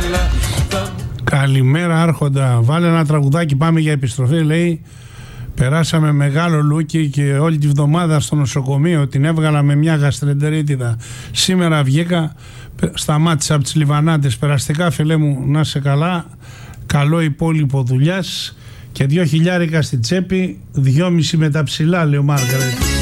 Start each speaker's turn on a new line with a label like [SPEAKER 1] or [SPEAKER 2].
[SPEAKER 1] Καλημέρα Άρχοντα, βάλε ένα τραγουδάκι, πάμε για επιστροφή. Λέει, περάσαμε μεγάλο λούκι και όλη τη βδομάδα στο νοσοκομείο την έβγαλα με μια γαστρεντερίτιδα. Σήμερα βγήκα, σταμάτησα από τις Λιβανάτες. Περαστικά φίλε μου, να σε καλά, καλό υπόλοιπο δουλειάς και 2.000 στη τσέπη, 2,5 με τα ψηλά, λέει ο Μάργαρετ.